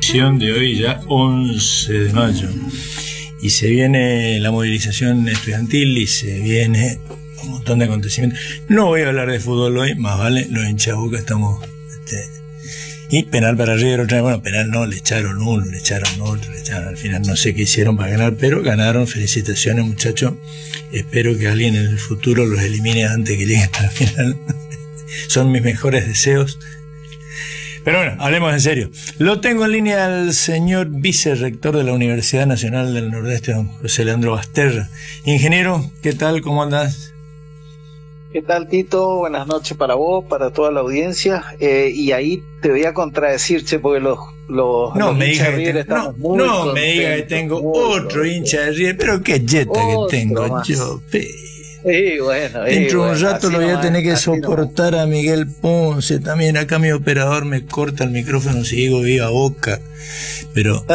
de hoy, ya 11 de mayo. Y se viene la movilización estudiantil y se viene un montón de acontecimientos. No voy a hablar de fútbol hoy, más vale, los hinchas Boca estamos... Y penal para River otra vez. Bueno, penal no, le echaron uno, le echaron otro, le echaron, al final no sé qué hicieron para ganar, pero ganaron. Felicitaciones, muchachos. Espero que alguien en el futuro los elimine antes que lleguen hasta la final. Son mis mejores deseos. Pero bueno, hablemos en serio. Lo tengo en línea al señor vicerrector de la Universidad Nacional del Nordeste, don José Leandro Basterra. Ingeniero, ¿qué tal? ¿Cómo andás? ¿Qué tal, Tito? Buenas noches para vos, para toda la audiencia. Y ahí te voy a contradecir, che, porque los hinchas de River estamos muy contentos. No me diga que tengo otro hincha de River, pero qué jeta que tengo más. Yo. Dentro de un rato lo voy a tener que soportar a Miguel Ponce también. Acá mi operador me corta el micrófono si digo viva Boca. Pero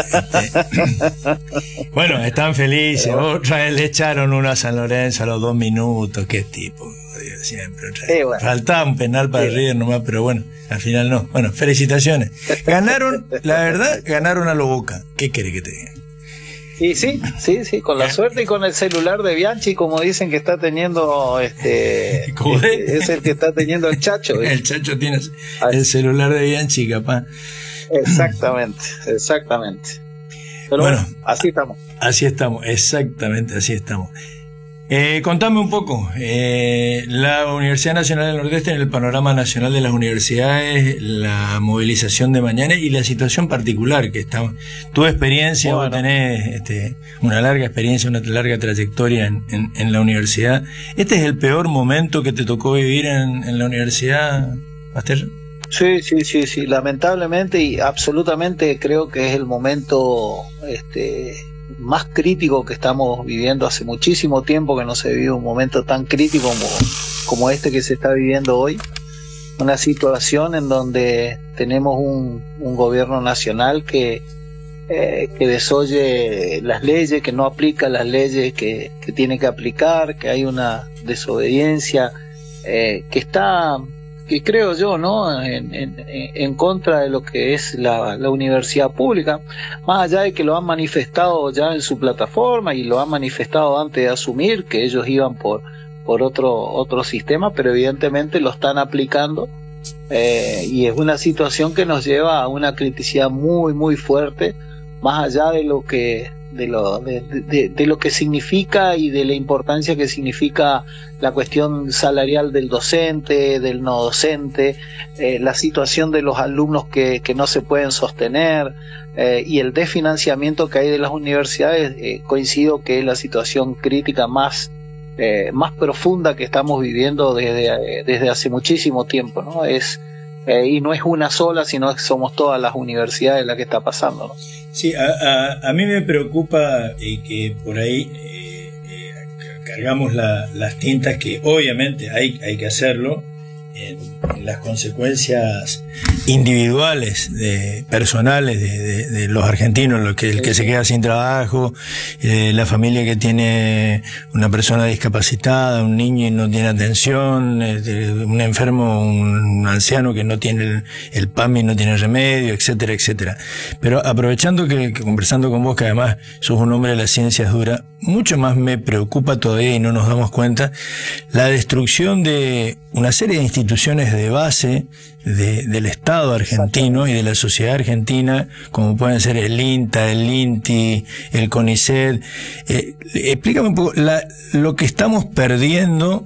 bueno, están felices. Otra vez le echaron uno a San Lorenzo a los 2 minutos. Qué tipo, Dios, siempre. Faltaba un penal para River nomás, pero bueno, al final no. Bueno, felicitaciones. Ganaron, la verdad, ganaron a lo Boca. ¿Qué querés que te diga? Y sí, con la suerte y con el celular de Bianchi, como dicen que está teniendo es el que está teniendo el Chacho. El Chacho tiene el celular de Bianchi, capaz. Exactamente. Pero bueno, así estamos. Así estamos, exactamente, así estamos. Contame un poco, la Universidad Nacional del Nordeste en el panorama nacional de las universidades, la movilización de mañana y la situación particular que estamos. Tu experiencia, vos tenés una larga experiencia, una larga trayectoria en la universidad. ¿Este es el peor momento que te tocó vivir en la universidad, Basterra? Sí, lamentablemente y absolutamente creo que es el momento más crítico que estamos viviendo. Hace muchísimo tiempo que no se vive un momento tan crítico como este que se está viviendo hoy. Una situación en donde tenemos un gobierno nacional que desoye las leyes, que no aplica las leyes que tiene que aplicar, que hay una desobediencia que creo yo, ¿no?, en contra de lo que es la universidad pública, más allá de que lo han manifestado ya en su plataforma y lo han manifestado antes de asumir que ellos iban por otro sistema, pero evidentemente lo están aplicando, y es una situación que nos lleva a una criticidad muy muy fuerte, más allá de lo que de lo que significa y de la importancia que significa la cuestión salarial del docente, del no docente, la situación de los alumnos que no se pueden sostener, y el desfinanciamiento que hay de las universidades. Coincido que es la situación crítica más profunda que estamos viviendo desde hace muchísimo tiempo, ¿no? Y no es una sola, sino que somos todas las universidades las que está pasando, ¿no? Sí, a mí me preocupa que por ahí cargamos las tintas, que obviamente hay que hacerlo, en las consecuencias individuales, personales de los argentinos, el que se queda sin trabajo, la familia que tiene una persona discapacitada, un niño y no tiene atención, un enfermo, un anciano que no tiene el PAMI, no tiene remedio, etcétera, etcétera. Pero aprovechando que conversando con vos, que además sos un hombre de las ciencias duras, mucho más me preocupa todavía, y no nos damos cuenta, la destrucción de una serie de instituciones de base del Estado argentino y de la sociedad argentina, como pueden ser el INTA, el INTI, el CONICET. Explícame un poco lo que estamos perdiendo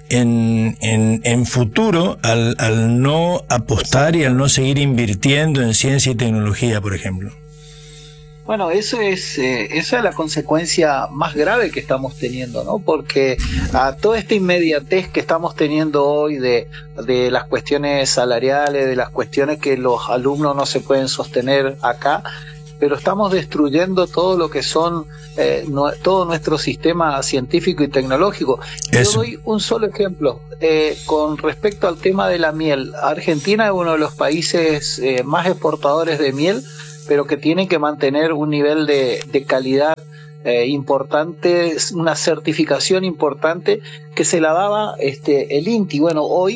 en futuro al no apostar y al no seguir invirtiendo en ciencia y tecnología, por ejemplo. Bueno, esa es la consecuencia más grave que estamos teniendo, ¿no? Porque a toda esta inmediatez que estamos teniendo hoy de las cuestiones salariales, de las cuestiones que los alumnos no se pueden sostener acá, pero estamos destruyendo todo lo que son todo nuestro sistema científico y tecnológico. Yo doy un solo ejemplo con respecto al tema de la miel. Argentina es uno de los países más exportadores de miel, pero que tienen que mantener un nivel de calidad importante, una certificación importante que se la daba el INTI. Bueno, hoy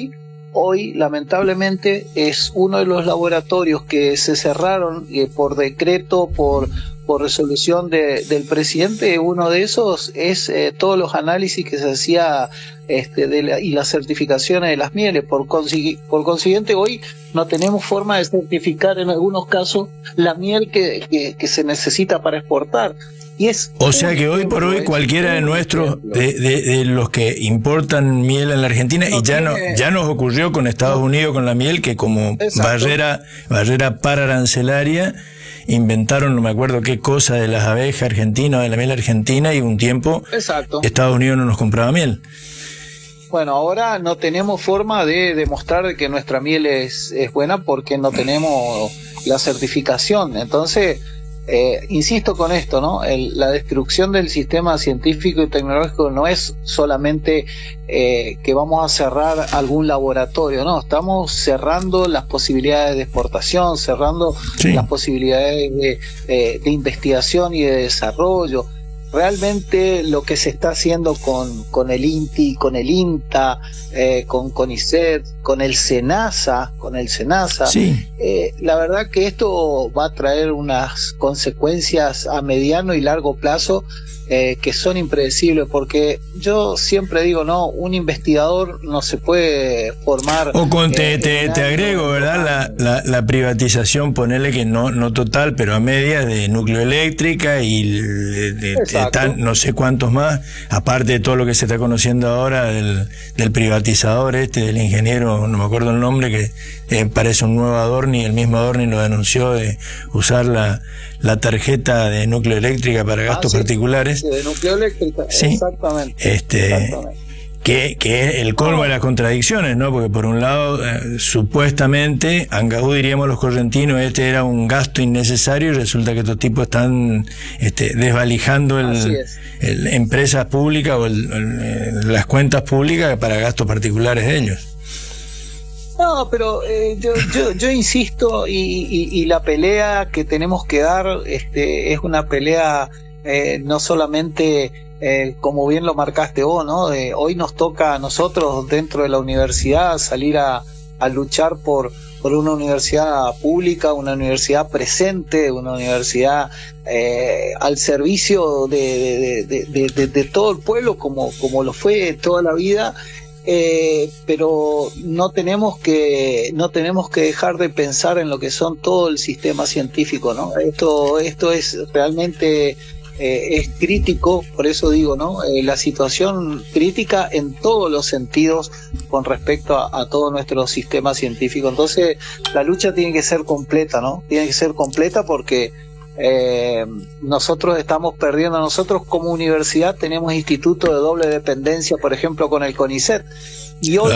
hoy lamentablemente es uno de los laboratorios que se cerraron por decreto, por resolución del presidente. Uno de esos es todos los análisis que se hacía y las certificaciones de las mieles. Por consiguiente, hoy no tenemos forma de certificar en algunos casos la miel que se necesita para exportar. O sea que hoy por hoy cualquiera de nuestros, de los que importan miel en la Argentina, y ya nos ocurrió con Estados Unidos con la miel, que como barrera pararancelaria inventaron, no me acuerdo qué cosa, de las abejas argentinas, de la miel argentina, y un tiempo Estados Unidos no nos compraba miel. Bueno, ahora no tenemos forma de demostrar que nuestra miel es buena porque no tenemos la certificación. Entonces, insisto con esto, ¿no? La destrucción del sistema científico y tecnológico no es solamente que vamos a cerrar algún laboratorio, no, estamos cerrando las posibilidades de exportación, cerrando las posibilidades de investigación y de desarrollo. Realmente lo que se está haciendo con el INTI, con el INTA, con CONICET, con el SENASA, la verdad que esto va a traer unas consecuencias a mediano y largo plazo que son impredecibles, porque yo siempre digo, no, un investigador no se puede formar. O te agrego, ¿verdad? La privatización, ponele que no total, pero a medias, de Nucleoeléctrica y no sé cuántos más, aparte de todo lo que se está conociendo ahora del privatizador del ingeniero, no me acuerdo el nombre, que parece un nuevo Adorni, el mismo Adorni lo denunció, de usar la tarjeta de Nucleoeléctrica para gastos particulares. De Nucleoeléctrica, exactamente. Que es el colmo de las contradicciones, ¿no? Porque por un lado, supuestamente, Angaú, diríamos los correntinos, era un gasto innecesario, y resulta que estos tipos están desvalijando empresas públicas o las cuentas públicas para gastos particulares de ellos. No, pero yo insisto, y la pelea que tenemos que dar es una pelea no solamente como bien lo marcaste vos, ¿no? Hoy nos toca a nosotros dentro de la universidad salir a luchar por una universidad pública, una universidad presente, una universidad al servicio de todo el pueblo, como lo fue toda la vida. Pero no tenemos que dejar de pensar en lo que son todo el sistema científico, ¿no? Esto es realmente es crítico, por eso digo, ¿no? La situación crítica en todos los sentidos con respecto a todo nuestro sistema científico. Entonces la lucha tiene que ser completa, ¿no? Tiene que ser completa porque nosotros estamos perdiendo. Nosotros como universidad tenemos institutos de doble dependencia, por ejemplo con el CONICET, y hoy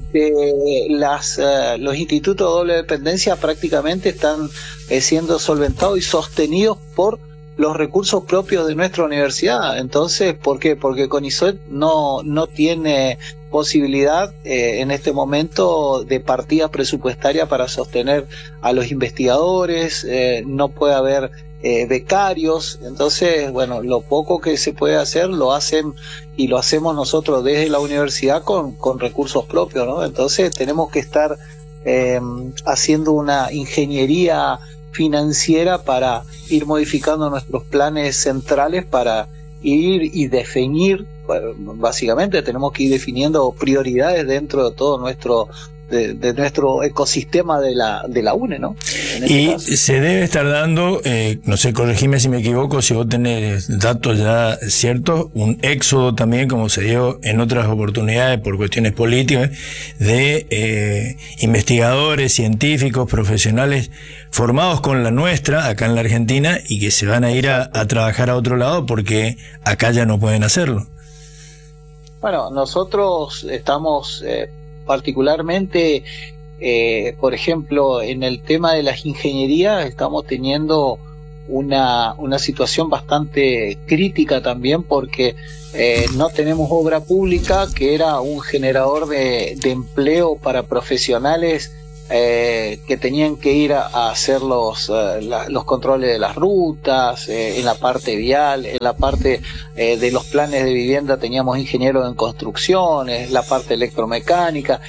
los institutos de doble dependencia prácticamente están siendo solventados y sostenidos por los recursos propios de nuestra universidad. Entonces, ¿por qué? Porque CONICET no tiene posibilidad en este momento de partida presupuestaria para sostener a los investigadores, no puede haber becarios. Entonces, bueno, lo poco que se puede hacer lo hacen y lo hacemos nosotros desde la universidad con recursos propios, ¿no? Entonces tenemos que estar haciendo una ingeniería financiera para ir modificando nuestros planes centrales, para ir y definir, básicamente tenemos que ir definiendo prioridades dentro de todo nuestro ecosistema de la UNE, ¿no? Se debe estar dando, no sé, corregime si me equivoco, si vos tenés datos ya ciertos, un éxodo también, como se dio en otras oportunidades por cuestiones políticas, de investigadores, científicos, profesionales formados con la nuestra, acá en la Argentina, y que se van a ir a trabajar a otro lado porque acá ya no pueden hacerlo. Bueno, nosotros estamos particularmente, por ejemplo, en el tema de las ingenierías estamos teniendo una situación bastante crítica también, porque no tenemos obra pública, que era un generador de empleo para profesionales que tenían que ir a hacer los controles de las rutas, en la parte vial, en la parte de los planes de vivienda teníamos ingenieros en construcciones, la parte electromecánica,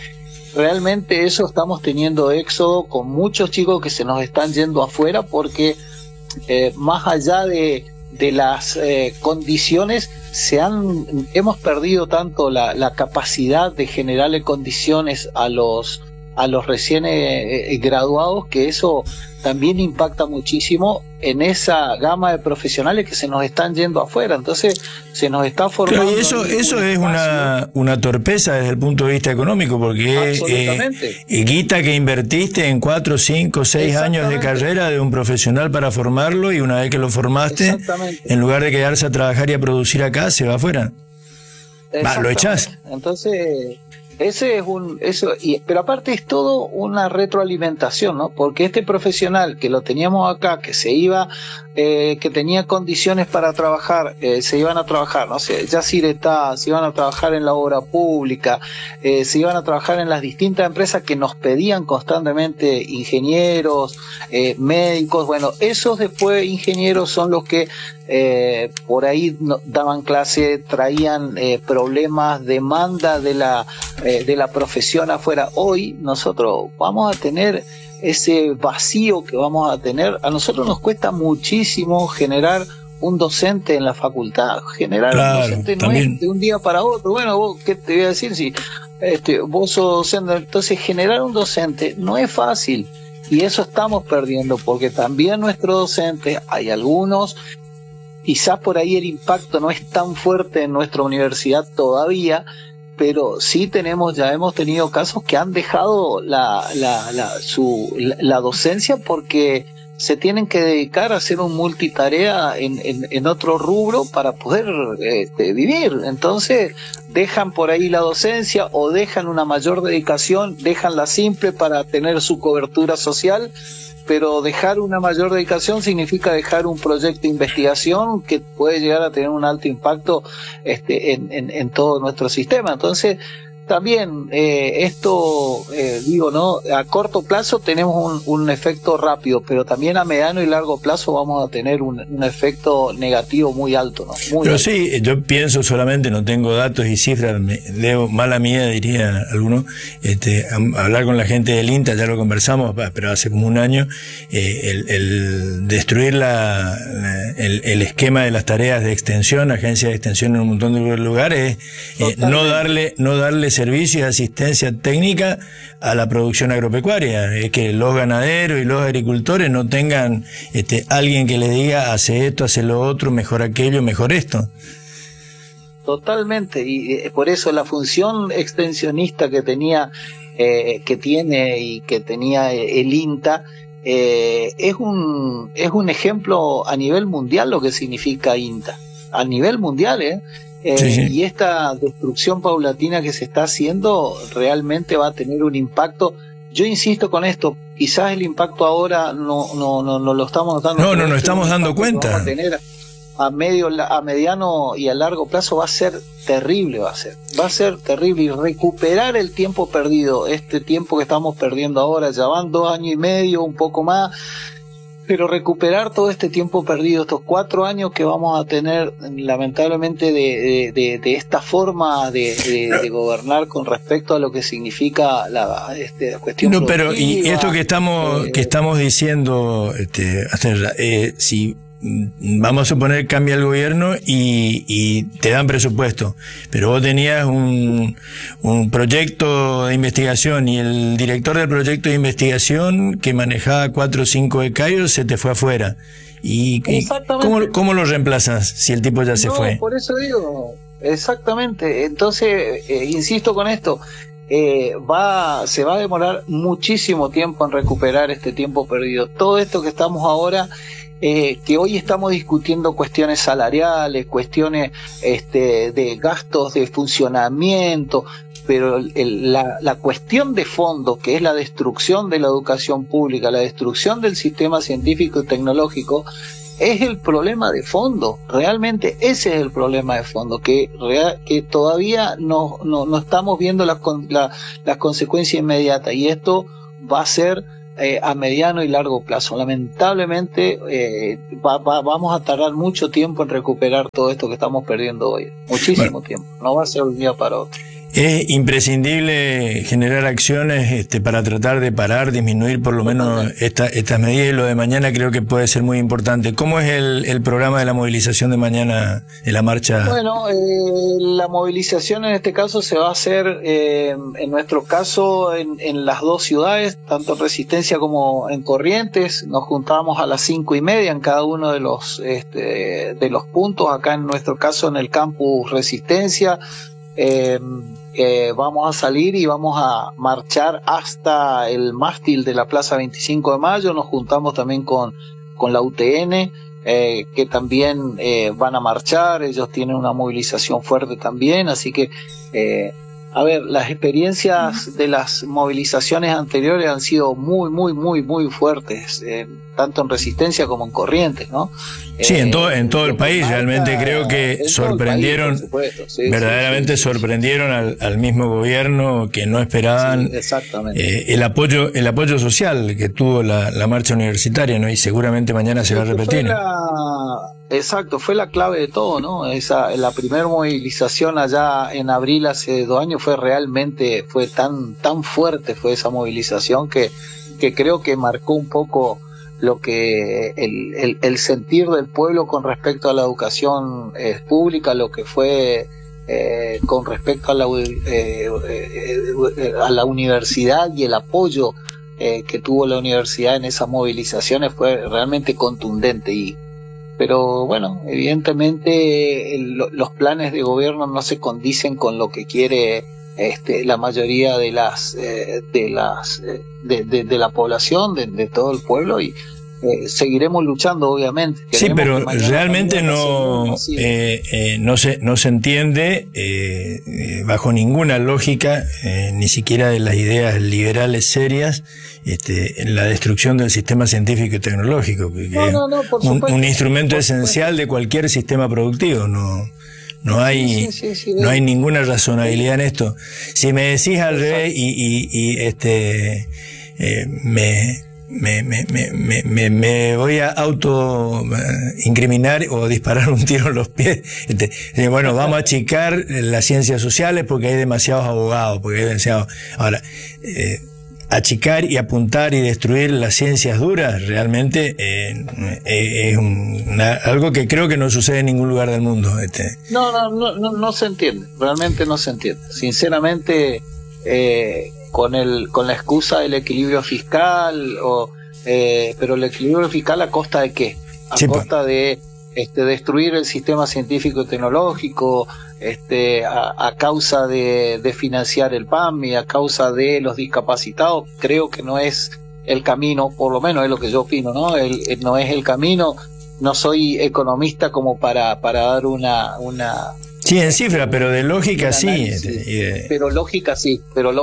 realmente eso estamos teniendo éxodo con muchos chicos que se nos están yendo afuera porque más allá de las condiciones hemos perdido tanto la capacidad de generarle condiciones a los recién graduados, que eso también impacta muchísimo en esa gama de profesionales que se nos están yendo afuera. Entonces se nos está formando. Claro, y eso es una torpeza desde el punto de vista económico, porque guita que invertiste en 4, 5, 6 años de carrera de un profesional para formarlo, y una vez que lo formaste, en lugar de quedarse a trabajar y a producir acá, se va afuera. Lo echás. Entonces pero aparte es todo una retroalimentación, ¿no? Porque este profesional que lo teníamos acá, que se iba, que tenía condiciones para trabajar, se iban a trabajar, no sé, Yacir está, se iban a trabajar en la obra pública, se iban a trabajar en las distintas empresas que nos pedían constantemente ingenieros, médicos. Bueno, esos después ingenieros son los que por ahí daban clase, traían problemas, demanda de la profesión afuera. Hoy nosotros vamos a tener ese vacío que vamos a tener. A nosotros nos cuesta muchísimo generar un docente en la facultad. Generar un docente no es de un día para otro. Bueno, vos, ¿qué te voy a decir? Si vos sos docente, entonces generar un docente no es fácil, y eso estamos perdiendo, porque también nuestros docentes, hay algunos, quizás por ahí el impacto no es tan fuerte en nuestra universidad todavía, pero sí ya hemos tenido casos que han dejado la docencia porque se tienen que dedicar a hacer un multitarea en otro rubro para poder vivir. Entonces dejan por ahí la docencia, o dejan una mayor dedicación, dejan la simple para tener su cobertura social, pero dejar una mayor dedicación significa dejar un proyecto de investigación que puede llegar a tener un alto impacto en todo nuestro sistema. Entonces, también digo, ¿no? A corto plazo tenemos un efecto rápido, pero también a mediano y largo plazo vamos a tener un efecto negativo muy alto, ¿no? Pero sí, yo pienso solamente, no tengo datos y cifras, leo mala mía, diría alguno, hablar con la gente del INTA, ya lo conversamos, pero hace como un año, el destruir el esquema de las tareas de extensión, agencias de extensión en un montón de lugares, no darle servicio y asistencia técnica a la producción agropecuaria, es que los ganaderos y los agricultores no tengan alguien que les diga hace esto, hace lo otro, mejor aquello, mejor esto. Totalmente, y por eso la función extensionista que tenía el INTA es un ejemplo a nivel mundial lo que significa INTA, a nivel mundial, sí. Y esta destrucción paulatina que se está haciendo realmente va a tener un impacto. Yo insisto con esto, quizás el impacto ahora no lo estamos dando. No estamos dando cuenta. Vamos a tener a mediano y a largo plazo va a ser terrible, va a ser terrible, y recuperar el tiempo perdido, este tiempo que estamos perdiendo ahora, ya van 2 años y medio, un poco más. Pero recuperar todo este tiempo perdido, estos 4 años que vamos a tener, lamentablemente, de esta forma de gobernar con respecto a lo que significa la cuestión. No, pero y esto que estamos diciendo, si vamos a suponer cambia el gobierno y te dan presupuesto, pero vos tenías un proyecto de investigación y el director del proyecto de investigación que manejaba 4 o 5 becarios se te fue afuera. ¿Y cómo lo reemplazas si el tipo ya se fue? Por eso digo, exactamente. Entonces, insisto con esto, se va a demorar muchísimo tiempo en recuperar este tiempo perdido. Todo esto que estamos ahora, que hoy estamos discutiendo cuestiones salariales, cuestiones de gastos de funcionamiento, pero la cuestión de fondo, que es la destrucción de la educación pública, la destrucción del sistema científico y tecnológico, es el problema de fondo. Realmente ese es el problema de fondo, que todavía no estamos viendo las consecuencias inmediatas, y esto va a ser a mediano y largo plazo. Lamentablemente vamos a tardar mucho tiempo en recuperar todo esto que estamos perdiendo hoy, muchísimo tiempo, no va a ser de un día para otro. Es imprescindible generar acciones para tratar de parar, disminuir por lo menos estas medidas, y lo de mañana creo que puede ser muy importante. ¿Cómo es el programa de la movilización de mañana, de la marcha? Bueno, la movilización en este caso se va a hacer, en nuestro caso, en las dos ciudades, tanto en Resistencia como en Corrientes. Nos juntamos a las 5:30 en cada uno de los puntos. Acá en nuestro caso en el campus Resistencia. Vamos a salir y vamos a marchar hasta el mástil de la Plaza 25 de Mayo. Nos juntamos también con la UTN, que también van a marchar. Ellos tienen una movilización fuerte también, así que a ver, las experiencias de las movilizaciones anteriores han sido muy fuertes, tanto en Resistencia como en Corrientes, ¿no? Sí, en todo el país. Realmente creo que sorprendieron, verdaderamente sorprendieron al mismo gobierno, que no esperaban el apoyo social que tuvo la marcha universitaria, ¿no? Y seguramente mañana se va a repetir. Exacto, fue la clave de todo, ¿no? La primera movilización allá en abril hace 2 años fue tan fuerte, fue esa movilización que creo que marcó un poco lo que el sentir del pueblo con respecto a la educación pública, lo que fue con respecto a la universidad, y el apoyo que tuvo la universidad en esas movilizaciones fue realmente contundente. Pero bueno, evidentemente los planes de gobierno no se condicen con lo que quiere la mayoría de la población, de todo el pueblo, y seguiremos luchando, obviamente. Sí, pero realmente no se entiende bajo ninguna lógica, ni siquiera de las ideas liberales serias, la destrucción del sistema científico y tecnológico, que es un instrumento esencial de cualquier sistema productivo. No hay ninguna razonabilidad en esto. Si me decís al revés me voy a auto incriminar o disparar un tiro en los pies. Bueno, vamos a achicar las ciencias sociales porque hay demasiados abogados, porque hay demasiados. Ahora, achicar y apuntar y destruir las ciencias duras realmente es algo que creo que no sucede en ningún lugar del mundo. No se entiende, realmente no se entiende. Sinceramente, con la excusa del equilibrio fiscal, pero el equilibrio fiscal ¿a costa de qué? A costa de destruir el sistema científico y tecnológico, a causa de financiar el PAMI, a causa de los discapacitados. Creo que no es el camino, por lo menos es lo que yo opino, ¿no? No es el camino. No soy economista como para dar una sí, en cifra, pero de lógica sí. Pero lógica sí.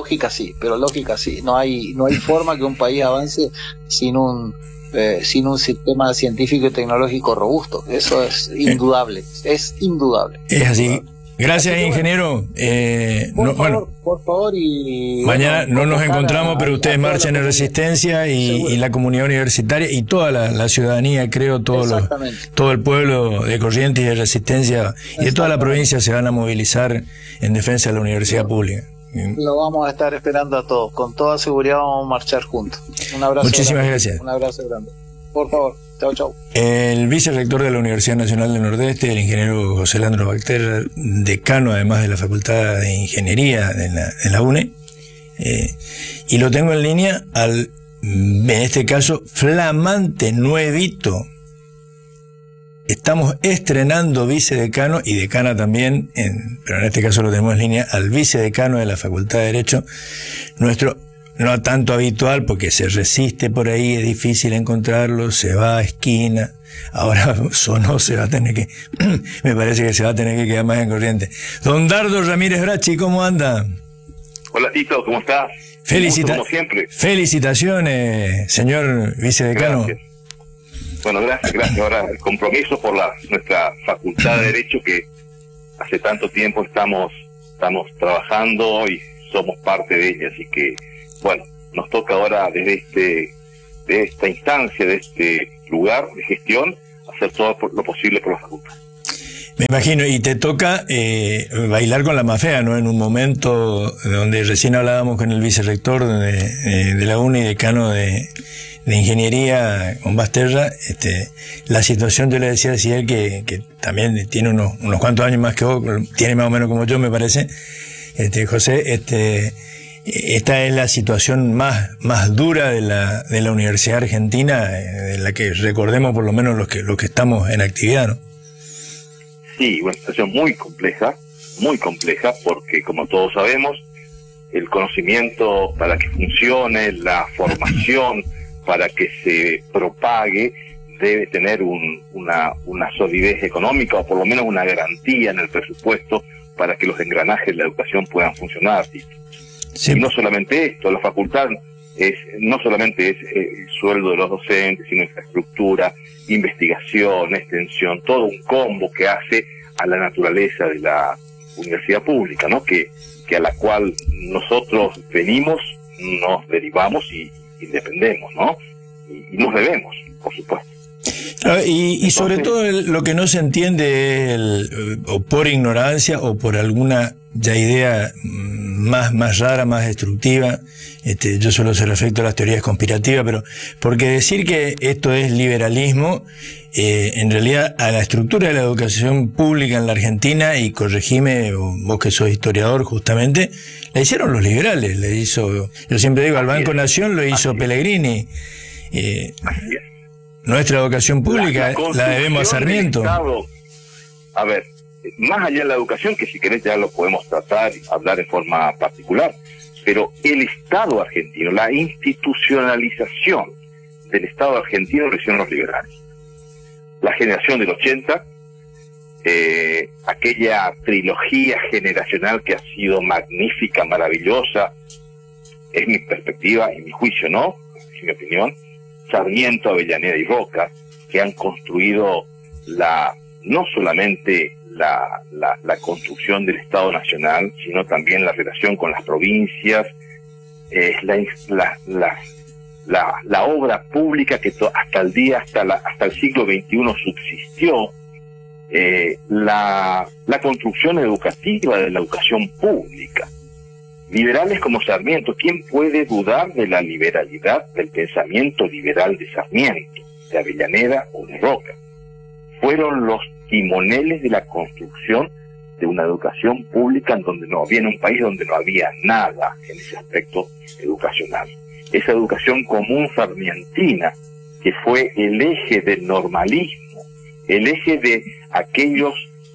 No hay forma que un país avance sin un sistema científico y tecnológico robusto. Eso es indudable. Es así. Gracias, ingeniero. Por favor, y mañana no nos encontramos, pero ustedes marchan en Resistencia y la comunidad universitaria y toda la ciudadanía, creo, todo el pueblo de Corrientes y de Resistencia y de toda la provincia se van a movilizar en defensa de la universidad pública. Lo vamos a estar esperando a todos. Con toda seguridad vamos a marchar juntos. Un abrazo. Muchísimas gracias. Un abrazo grande. Por favor. Chau. El vicerrector de la Universidad Nacional del Nordeste, el ingeniero José Leandro Bacter, decano además de la Facultad de Ingeniería en la UNE, y lo tengo en línea en este caso, flamante, nuevito. Estamos estrenando vicedecano y decana también, pero en este caso lo tenemos en línea al vicedecano de la Facultad de Derecho, nuestro no tanto habitual, porque se resiste por ahí, es difícil encontrarlo, se va a esquina, ahora Sonó se va a tener que, me parece que se va a tener que quedar más en Corrientes. Don Dardo Ramírez Brachi, ¿cómo anda? Hola Tito, ¿cómo estás? Como siempre. Felicitaciones, señor vicedecano. Gracias. Bueno, gracias. Ahora el compromiso por nuestra Facultad de Derecho, que hace tanto tiempo estamos trabajando y somos parte de ella, así que bueno, nos toca ahora desde esta instancia, de este lugar de gestión, hacer todo lo posible por la facultad. Me imagino, y te toca bailar con la más fea, ¿no? En un momento donde recién hablábamos con el vicerrector de la UNA y decano de Ingeniería, con Basterra, la situación, yo le decía a él que también tiene unos cuantos años más que vos, tiene más o menos como yo, me parece, José, esta es la situación más dura de la Universidad Argentina, de la que recordemos por lo menos los que estamos en actividad, ¿no? Sí, una situación muy compleja, porque como todos sabemos, el conocimiento para que funcione, la formación para que se propague, debe tener una solidez económica, o por lo menos una garantía en el presupuesto para que los engranajes de la educación puedan funcionar. Sí. Y no solamente esto, la facultad no solamente es el sueldo de los docentes, sino infraestructura, investigación, extensión, todo un combo que hace a la naturaleza de la universidad pública, ¿no? Que a la cual nosotros venimos, nos derivamos y dependemos, ¿no? Y nos debemos, por supuesto. Y sobre todo lo que no se entiende es o por ignorancia o por alguna ya idea más rara, más destructiva. Yo suelo hacer efecto a las teorías conspirativas, pero porque decir que esto es liberalismo, en realidad a la estructura de la educación pública en la Argentina, y corregime vos que sos historiador justamente, la hicieron los liberales, yo siempre digo, al Banco Nación lo hizo Pellegrini. Nuestra educación pública la debemos a Sarmiento. A ver, más allá de la educación, que si querés ya lo podemos tratar y hablar en forma particular, pero el Estado argentino, la institucionalización del Estado argentino lo hicieron los liberales. La generación del 80, aquella trilogía generacional que ha sido magnífica, maravillosa, es mi perspectiva y mi juicio, ¿no? Es mi opinión. Sarmiento, Avellaneda y Roca, que han construido no solamente la construcción del Estado Nacional, sino también la relación con las provincias, la obra pública que hasta el siglo XXI subsistió, la construcción educativa de la educación pública. Liberales como Sarmiento, ¿quién puede dudar de la liberalidad del pensamiento liberal de Sarmiento, de Avellaneda o de Roca? Fueron los timoneles de la construcción de una educación pública en un país donde no había nada en ese aspecto educacional. Esa educación común sarmientina, que fue el eje del normalismo, el eje de aquellos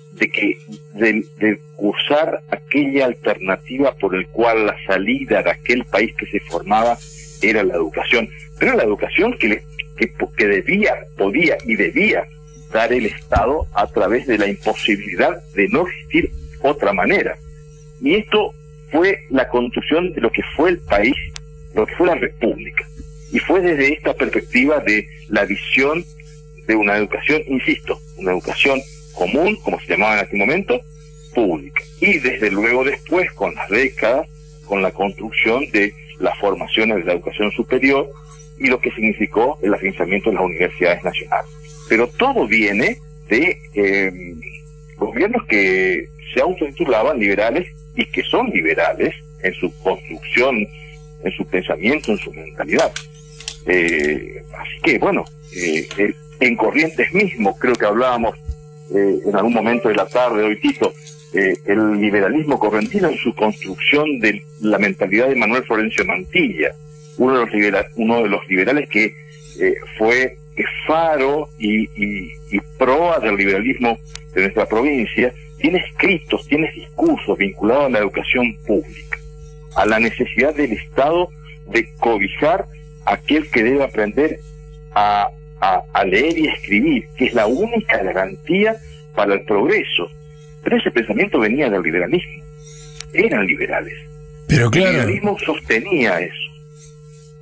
de cursar aquella alternativa por el cual la salida de aquel país que se formaba era la educación, pero la educación que podía y debía dar el Estado a través de la imposibilidad de no existir otra manera. Y esto fue la construcción de lo que fue el país, lo que fue la República, y fue desde esta perspectiva de la visión de una educación, insisto, una educación común, como se llamaba en aquel momento, pública. Y desde luego después, con las décadas, con la construcción de las formaciones de la educación superior y lo que significó el afianzamiento de las universidades nacionales. Pero todo viene de gobiernos que se autotitulaban liberales y que son liberales en su construcción, en su pensamiento, en su mentalidad. Así que, bueno, en Corrientes mismo, creo que hablábamos en algún momento de la tarde hoy, Tito, el liberalismo correntino en su construcción de la mentalidad de Manuel Florencio Mantilla, uno de los liberales que fue faro y proa del liberalismo de nuestra provincia, tiene escritos, tiene discursos vinculados a la educación pública, a la necesidad del Estado de cobijar a aquel que debe aprender a leer y a escribir, que es la única garantía para el progreso. Pero ese pensamiento venía del liberalismo, eran liberales. Pero claro, el liberalismo sostenía eso.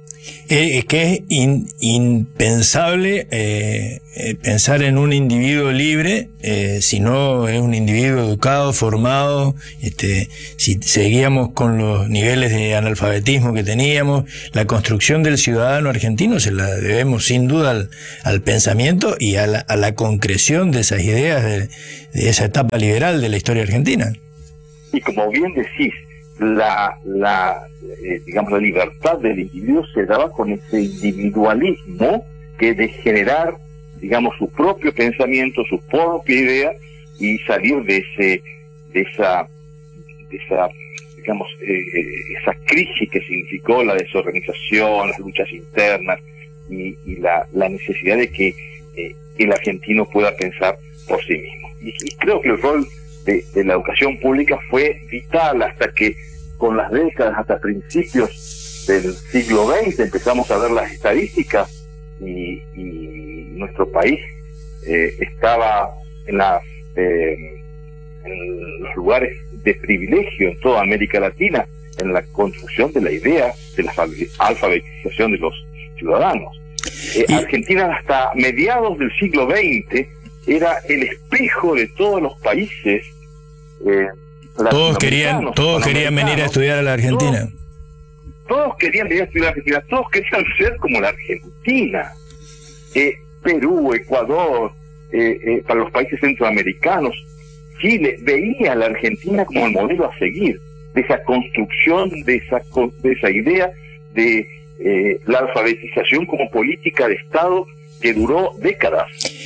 Que es impensable pensar en un individuo libre si no es un individuo educado, formado. Si seguíamos con los niveles de analfabetismo que teníamos, la construcción del ciudadano argentino se la debemos sin duda al pensamiento y a la concreción de esas ideas de esa etapa liberal de la historia argentina. Y como bien decís, digamos, la libertad del individuo se daba con ese individualismo que de generar, digamos, su propio pensamiento, su propia idea y salir de esa digamos, esa crisis que significó la desorganización, las luchas internas y la necesidad de que el argentino pueda pensar por sí mismo. Y creo que el rol de la educación pública fue vital hasta que con las décadas, hasta principios del siglo XX, empezamos a ver las estadísticas y nuestro país estaba en los lugares de privilegio en toda América Latina en la construcción de la idea de la alfabetización de los ciudadanos. Argentina hasta mediados del siglo XX era el espejo de todos los países. Todos querían venir a estudiar a la Argentina. Todos querían venir a estudiar a la Argentina, todos querían ser como la Argentina. Perú, Ecuador, para los países centroamericanos, Chile, veía a la Argentina como el modelo a seguir, de esa construcción, de esa idea de la alfabetización como política de Estado que duró décadas.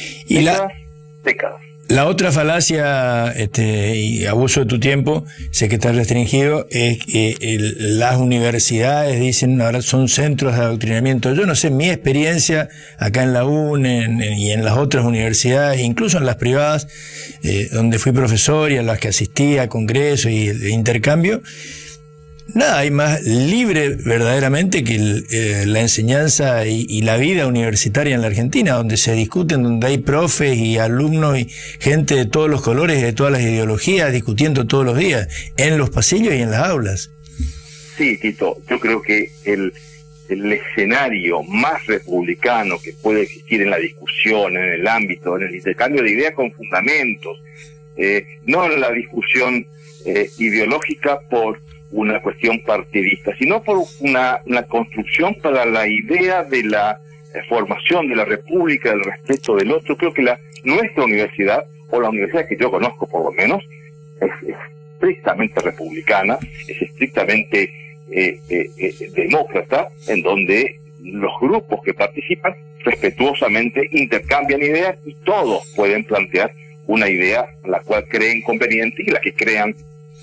Décadas. La otra falacia, y abuso de tu tiempo, sé que está restringido, es que las universidades dicen ahora son centros de adoctrinamiento. Yo no sé, mi experiencia acá en la UNE y en las otras universidades, incluso en las privadas, donde fui profesor y a las que asistí a congresos y de intercambio, nada hay más libre verdaderamente que la enseñanza y la vida universitaria en la Argentina, donde se discuten, donde hay profes y alumnos y gente de todos los colores y de todas las ideologías discutiendo todos los días, en los pasillos y en las aulas. Sí, Tito, yo creo que el escenario más republicano que puede existir en la discusión, en el ámbito, en el intercambio de ideas con fundamentos, no en la discusión ideológica por una cuestión partidista, sino por una construcción para la idea de la formación de la república, del respeto del otro. Creo que nuestra universidad, o la universidad que yo conozco por lo menos, es estrictamente republicana, es estrictamente demócrata, en donde los grupos que participan respetuosamente intercambian ideas y todos pueden plantear una idea la cual creen conveniente y la que crean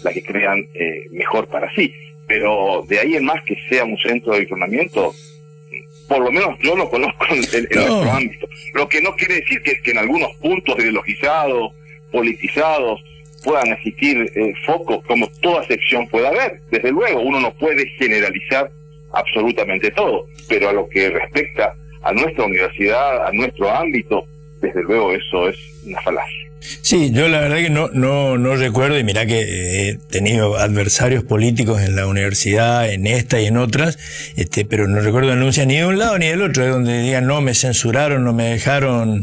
mejor para sí. Pero de ahí en más que sea un centro de adoctrinamiento, por lo menos yo no conozco en nuestro ámbito. Lo que no quiere decir que en algunos puntos ideologizados, politizados, puedan existir focos como toda sección puede haber. Desde luego, uno no puede generalizar absolutamente todo, pero a lo que respecta a nuestra universidad, a nuestro ámbito, desde luego eso es una falacia. Sí, yo la verdad que no recuerdo, y mirá que he tenido adversarios políticos en la universidad, en esta y en otras, pero no recuerdo denuncias ni de un lado ni del otro, donde digan no, me censuraron, no me dejaron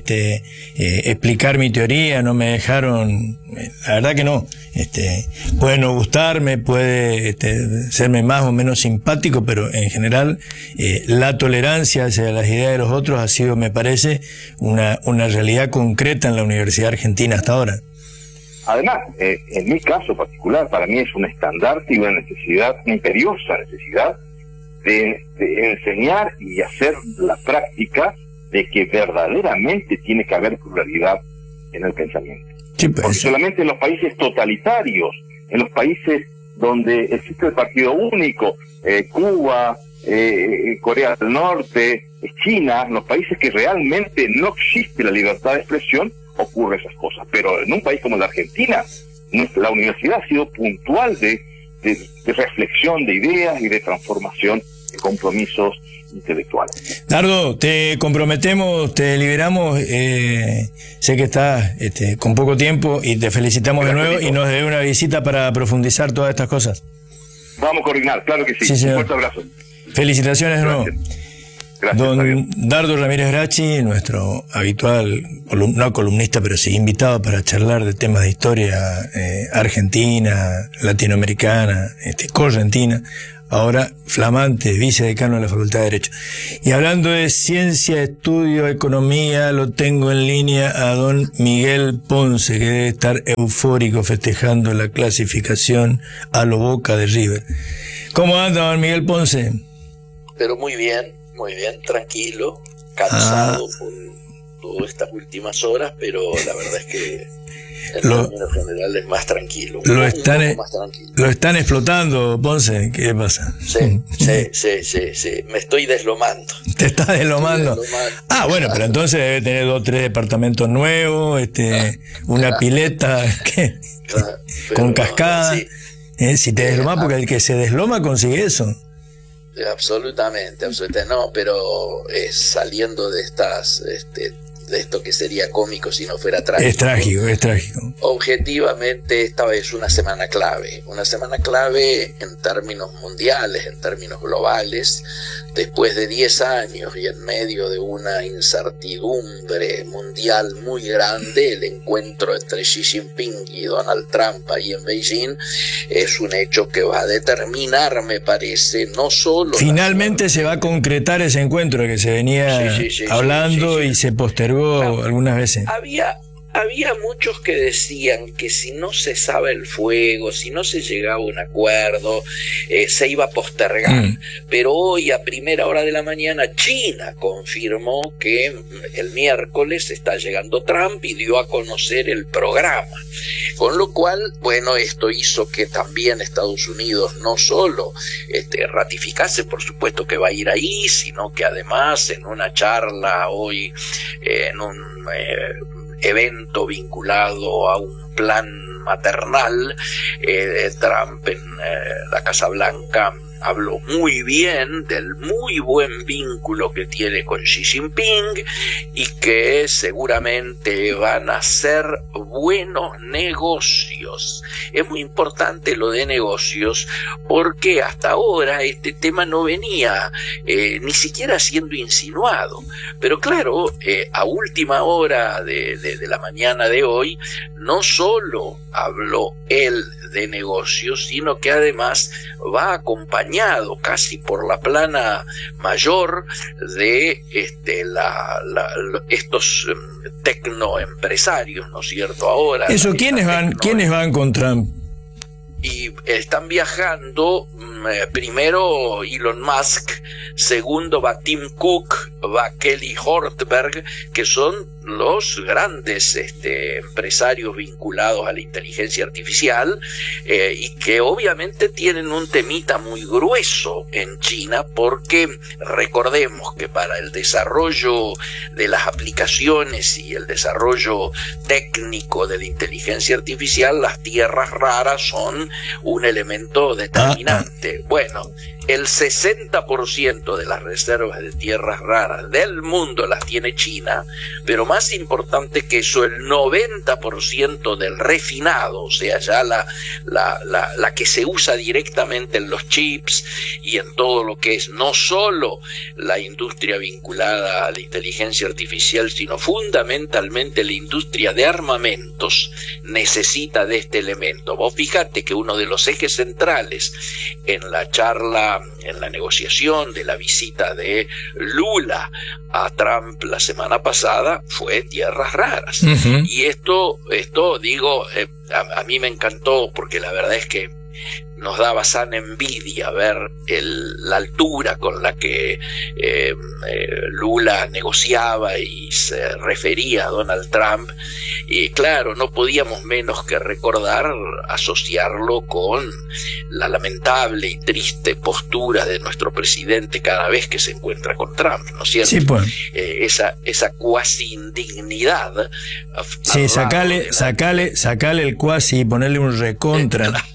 explicar mi teoría, no me dejaron, la verdad que no. Puede no gustarme, puede serme más o menos simpático, pero en general la tolerancia hacia las ideas de los otros ha sido, me parece, una realidad concreta en la Universidad Argentina hasta ahora. Además, en mi caso particular, para mí es un estandarte y una necesidad, una imperiosa necesidad de enseñar y hacer la práctica de que verdaderamente tiene que haber pluralidad en el pensamiento. Sí, pues, porque solamente en los países totalitarios, en los países donde existe el partido único, Cuba, Corea del Norte, China, los países que realmente no existe la libertad de expresión, ocurren esas cosas. Pero en un país como la Argentina, la universidad ha sido puntual de reflexión de ideas y de transformación de compromisos intelectuales. Nardo, te comprometemos, te liberamos, sé que estás con poco tiempo y te felicitamos de nuevo y nos debe una visita para profundizar todas estas cosas. Vamos a coordinar, claro que sí. Sí, un fuerte abrazo. Felicitaciones de nuevo. Gracias, Don Fabio. Dardo Ramírez Gracchi, nuestro habitual, no columnista, pero sí invitado para charlar de temas de historia argentina, latinoamericana, correntina, ahora flamante vicedecano de la Facultad de Derecho. Y hablando de ciencia, estudio, economía, lo tengo en línea a don Miguel Ponce, que debe estar eufórico festejando la clasificación a lo Boca de River. ¿Cómo anda, don Miguel Ponce? Pero muy bien, tranquilo, cansado por todas estas últimas horas, pero la verdad es que en términos generales más tranquilo. Lo están explotando, Ponce, ¿qué pasa? Sí, me estoy deslomando. ¿Te estás deslomando? Ah, bueno, pero entonces debe tener 2 o 3 departamentos nuevos, una pileta con cascada. Sí. Si te deslomas, porque el que se desloma consigue eso. Absolutamente, no, pero saliendo de de esto que sería cómico si no fuera trágico. Es trágico. Objetivamente, esta es una semana clave en términos mundiales, en términos globales, después de 10 años y en medio de una incertidumbre mundial muy grande. El encuentro entre Xi Jinping y Donald Trump ahí en Beijing es un hecho que va a determinar, me parece, no solo... Finalmente se va a concretar ese encuentro que se venía hablando y se postergó algunas veces. Había muchos que decían que si no cesaba el fuego, si no se llegaba a un acuerdo, se iba a postergar. Pero hoy, a primera hora de la mañana, China confirmó que el miércoles está llegando Trump y dio a conocer el programa. Con lo cual, bueno, esto hizo que también Estados Unidos no solo ratificase, por supuesto que va a ir ahí, sino que además en una charla hoy, en un evento vinculado a un plan maternal, Trump en la Casa Blanca habló muy bien del muy buen vínculo que tiene con Xi Jinping y que seguramente van a ser buenos negocios. Es muy importante lo de negocios porque hasta ahora este tema no venía ni siquiera siendo insinuado. Pero claro, a última hora de la mañana de hoy, no solo habló él de negocios, sino que además va acompañado casi por la plana mayor de estos tecnoempresarios, ¿no es cierto? Ahora, eso, ¿quiénes van con Trump? Y están viajando, primero Elon Musk, segundo va Tim Cook, va Kelly Hortberg, que son los grandes empresarios vinculados a la inteligencia artificial, y que obviamente tienen un temita muy grueso en China, porque recordemos que para el desarrollo de las aplicaciones y el desarrollo técnico de la inteligencia artificial, las tierras raras son un elemento determinante. Bueno, el 60% de las reservas de tierras raras del mundo las tiene China, pero más importante que eso, el 90% del refinado, o sea, ya la que se usa directamente en los chips y en todo lo que es no solo la industria vinculada a la inteligencia artificial, sino fundamentalmente la industria de armamentos, necesita de este elemento. Vos fíjate que uno de los ejes centrales en la charla, en la negociación de la visita de Lula a Trump la semana pasada, fue tierras raras. Y esto digo, a mí me encantó, porque la verdad es que nos daba sana envidia ver la altura con la que Lula negociaba y se refería a Donald Trump. Y claro, no podíamos menos que asociarlo con la lamentable y triste postura de nuestro presidente cada vez que se encuentra con Trump, ¿no es cierto? Sí, pues. Esa cuasi indignidad. Sí, sacale el cuasi y ponerle un recontra.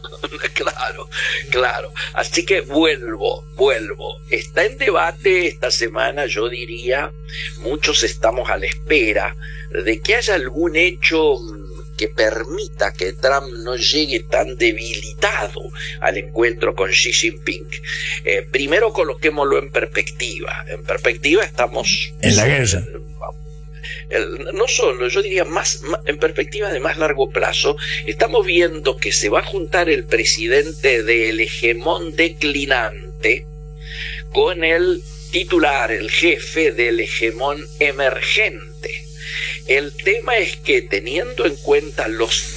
Claro. Así que vuelvo. Está en debate esta semana, yo diría, muchos estamos a la espera de que haya algún hecho que permita que Trump no llegue tan debilitado al encuentro con Xi Jinping. Primero coloquémoslo en perspectiva. En perspectiva estamos en la guerra. No solo, yo diría más en perspectiva de más largo plazo, estamos viendo que se va a juntar el presidente del hegemón declinante con el titular, el jefe del hegemón emergente. El tema es que, teniendo en cuenta los